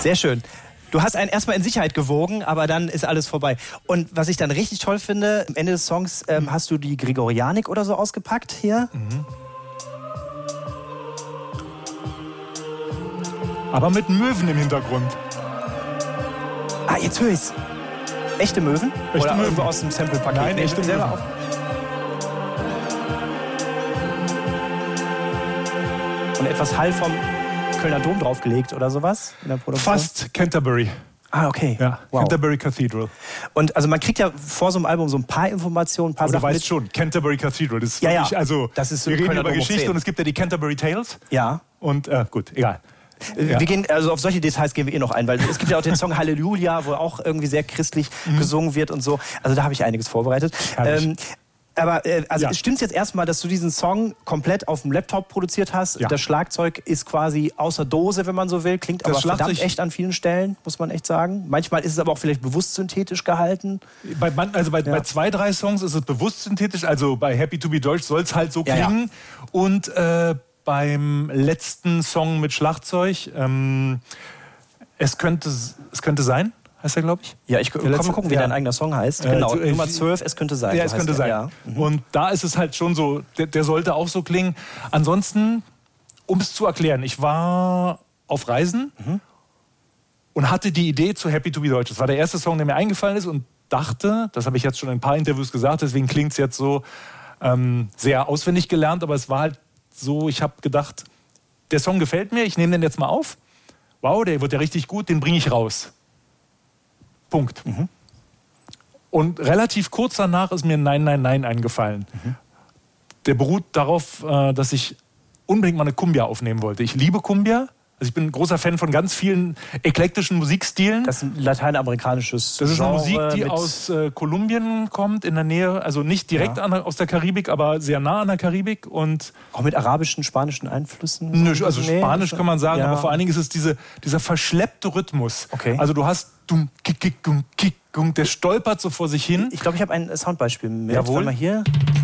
Sehr schön. Du hast einen erstmal in Sicherheit gewogen, aber dann ist alles vorbei. Und was ich dann richtig toll finde, am Ende des Songs hast du die Gregorianik oder so ausgepackt hier. Mhm. Aber mit Möwen im Hintergrund. Ah, jetzt höre ich's. Echte Möwen? Echte oder Möwen. irgendwo aus dem Sample-Paket? Nein, echte Möwen. Auf. Und etwas Hall vom Kölner Dom draufgelegt oder sowas in der Produktion? Fast Canterbury. Ah, okay. Ja, wow. Canterbury Cathedral. Und also man kriegt ja vor so einem Album so ein paar Informationen, ein paar Sachen. Du weißt mit. schon, Canterbury Cathedral. Das ist ja, wirklich, also das ist so wir reden Kölner über Dom Geschichte 10. und es gibt ja die Canterbury Tales. Ja. Und gut, egal. Wir gehen, also auf solche Details gehen wir eh noch ein, weil es gibt ja auch den Song Halleluja, wo auch irgendwie sehr christlich gesungen wird und so. Also da habe ich einiges vorbereitet. Aber stimmt's jetzt erstmal, dass du diesen Song komplett auf dem Laptop produziert hast? Ja. Das Schlagzeug ist quasi außer Dose, wenn man so will. Klingt das aber verdammt echt an vielen Stellen, muss man echt sagen. Manchmal ist es aber auch vielleicht bewusst synthetisch gehalten. Bei 2, 3 Songs ist es bewusst synthetisch. Also bei Happy to be Deutsch soll es halt so klingen. Ja. Und beim letzten Song mit Schlagzeug, es könnte sein. Heißt er, glaube ich? Ja, ich kann mal gucken, wie dein eigener Song heißt. Genau, Nummer 12, es könnte sein. Ja, es könnte sein. Ja. Und da ist es halt schon so, der sollte auch so klingen. Ansonsten, um es zu erklären, ich war auf Reisen und hatte die Idee zu Happy to be Deutsch. Das war der erste Song, der mir eingefallen ist und dachte, das habe ich jetzt schon in ein paar Interviews gesagt, deswegen klingt es jetzt so sehr auswendig gelernt, aber es war halt so, ich habe gedacht, der Song gefällt mir, ich nehme den jetzt mal auf. Wow, der wird ja richtig gut, den bringe ich raus. Punkt. Und relativ kurz danach ist mir Nein, Nein, Nein eingefallen. Der beruht darauf, dass ich unbedingt mal eine Cumbia aufnehmen wollte. Ich liebe Cumbia. Also ich bin ein großer Fan von ganz vielen eklektischen Musikstilen. Das ist ein lateinamerikanisches Das ist eine Genre Musik, die aus Kolumbien kommt, in der Nähe, also nicht direkt aus der Karibik, aber sehr nah an der Karibik. Und auch mit arabischen, spanischen Einflüssen? Nö, also Spanisch kann man sagen, aber vor allen Dingen ist es dieser verschleppte Rhythmus. Okay. Also du hast dum, kick, kick, dum, kick, dum, der stolpert so vor sich hin. Ich glaube, ich habe ein Soundbeispiel mit. Jawohl. Mal hier.